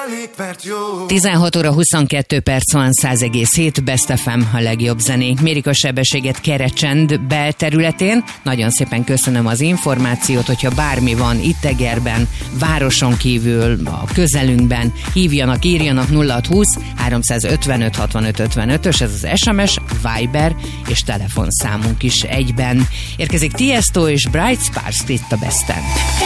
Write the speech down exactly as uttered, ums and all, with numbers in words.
elég, mert jó. tizenhat óra huszonkettő perc van, száz egész hét Best ef em, a legjobb zenék. Mérik a sebességet Kerecsend belterületén. Nagyon szépen köszönöm az információt, hogyha bármi van itt Egerben, városon kívül, a közelünkben, hívjanak, írjanak nulla húsz háromszázötvenöt hatvanöt ötvenötös, ez az es em es, Viber és telefonszámunk is egyben. Érkezik Tiesto és Bright Sparks itt a Besten.